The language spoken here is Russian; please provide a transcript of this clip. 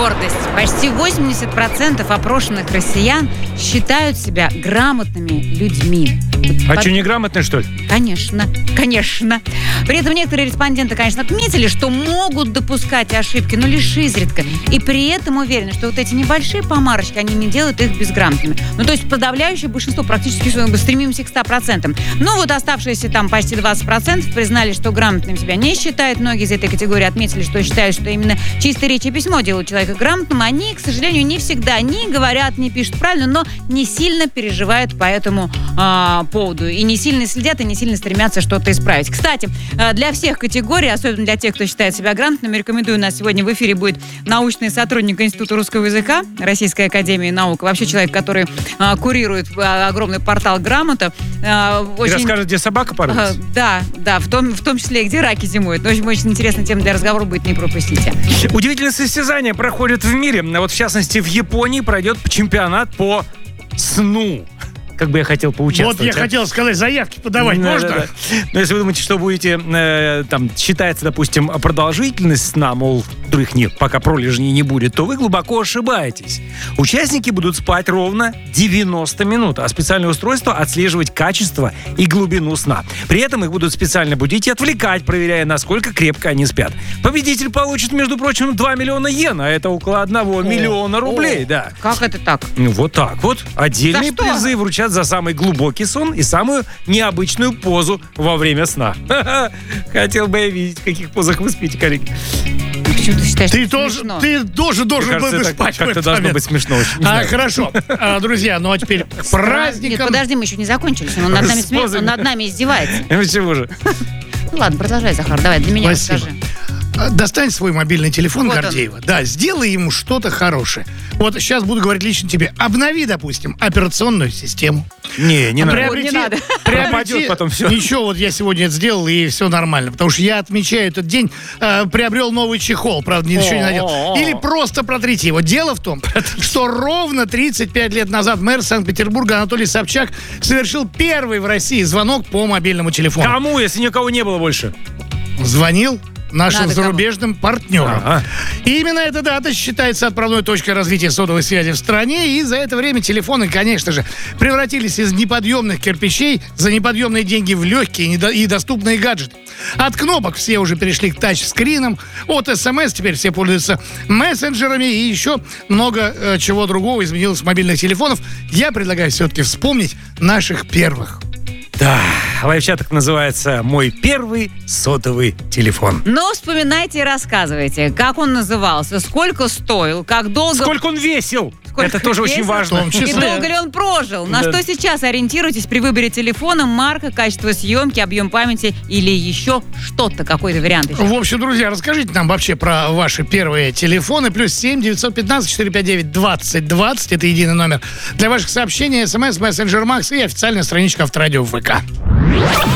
гордость. Почти 80% опрошенных россиян считают себя грамотными людьми. А что, неграмотные, что ли? Конечно. При этом некоторые респонденты, конечно, отметили, что могут допускать ошибки, но лишь изредка. И при этом уверены, что вот эти небольшие помарочки, они не делают их безграмотными. Ну, то есть подавляющее большинство, практически стремимся к 100%. Ну, вот оставшиеся там почти 20% признали, что грамотным себя не считают. Многие из этой категории отметили, что считают, что именно чистая речь и письмо делают человека грамотным. Они, к сожалению, не всегда ни говорят, ни пишут правильно, но не сильно переживают по этому поводу. И не сильно следят, и не сильно стремятся что-то исправить. Кстати, для всех категорий, особенно для тех, кто считает себя грамотным, рекомендую, у нас сегодня в эфире будет научный сотрудник Института русского языка Российской академии наук. Вообще человек, который курирует огромный портал «Грамота». И расскажет, где собака порылась? Да, в том числе и где раки зимуют. В общем, очень интересная тема для разговора будет, не пропустите. Удивительные состязания проходят в мире. Вот, в частности, в Японии пройдет чемпионат по сну. Как бы я хотел поучаствовать. Вот я хотел сказать, заявки подавать можно? Да. Но если вы думаете, что будете, там, считается, допустим, продолжительность сна, мол, дрыхни, пока пролежней не будет, то вы глубоко ошибаетесь. Участники будут спать ровно 90 минут, а специальное устройство отслеживать качество и глубину сна. При этом их будут специально будить и отвлекать, проверяя, насколько крепко они спят. Победитель получит, между прочим, 2 миллиона йен, а это около 1 миллиона рублей, да. Как это так? Ну, вот так вот. Отдельные призы вручат за самый глубокий сон и самую необычную позу во время сна. Хотел бы я видеть, в каких позах вы спите, коллеги. Почему ты считаешь, Ты тоже должен был бы спать. Как-то должно быть смешно очень. Хорошо. Друзья, ну а теперь с праздником. Нет, подожди, мы еще не закончили. Он над нами издевается. Почему же? Ну ладно, продолжай, Захар, давай, для меня расскажи. Достань свой мобильный телефон Вот Гордеева. Да, сделай ему что-то хорошее. Вот сейчас буду говорить лично тебе. Обнови, допустим, операционную систему. Не надо. Не надо. Пропадет потом все. Ничего, вот я сегодня это сделал, и все нормально. Потому что я отмечаю этот день, приобрел новый чехол, правда, ничего не надел. Или просто протрите его. Дело в том, что ровно 35 лет назад мэр Санкт-Петербурга Анатолий Собчак совершил первый в России звонок по мобильному телефону. Кому, если никого не было больше? Звонил нашим Надо зарубежным партнерам. И именно эта дата считается отправной точкой развития сотовой связи в стране, и за это время телефоны, конечно же, превратились из неподъемных кирпичей за неподъемные деньги в легкие и доступные гаджеты. От кнопок все уже перешли к тачскринам, от СМС теперь все пользуются мессенджерами, и еще много чего другого изменилось в мобильных телефонах. Я предлагаю все-таки вспомнить наших первых. Да, лайфчат так называется «Мой первый сотовый телефон». Ну, вспоминайте и рассказывайте, как он назывался, сколько стоил, как долго... Сколько он весил? Сколько это тоже весил, очень важно. В том числе. И долго ли он прожил? На что сейчас ориентируйтесь при выборе телефона, марка, качество съемки, объем памяти или еще что-то, какой-то вариант еще? В общем, друзья, расскажите нам вообще про ваши первые телефоны. +7 915 459 20 20. Это единый номер для ваших сообщений, СМС, мессенджер Макс и официальная страничка Авторадио в ВК.